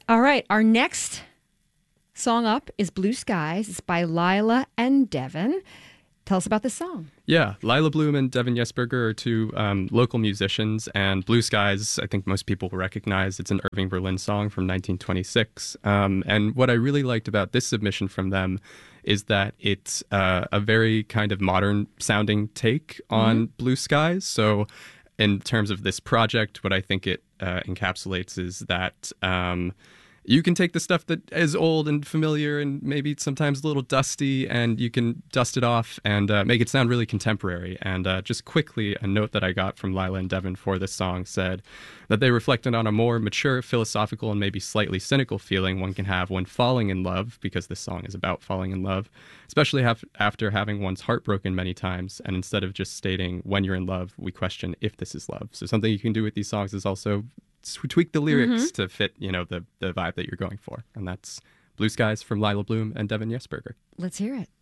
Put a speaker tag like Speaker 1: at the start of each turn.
Speaker 1: All right, our next song up is Blue Skies. It's by Lila and Devin. Tell us about this song.
Speaker 2: Yeah, Lila Bloom and Devin Yesberger are two local musicians, and Blue Skies, I think most people will recognize. It's an Irving Berlin song from 1926. And what I really liked about this submission from them is that it's a very kind of modern sounding take on Blue Skies. So in terms of this project, what I think it encapsulates is that you can take the stuff that is old and familiar and maybe sometimes a little dusty, and you can dust it off and make it sound really contemporary. And just quickly, a note that I got from Lila and Devin for this song said that they reflected on a more mature, philosophical, and maybe slightly cynical feeling one can have when falling in love, because this song is about falling in love, especially after having one's heart broken many times. And instead of just stating when you're in love, we question if this is love. So something you can do with these songs is also tweak the lyrics to fit, the vibe that you're going for. And that's Blue Skies from Lila Bloom and Devin Yesberger.
Speaker 1: Let's hear it.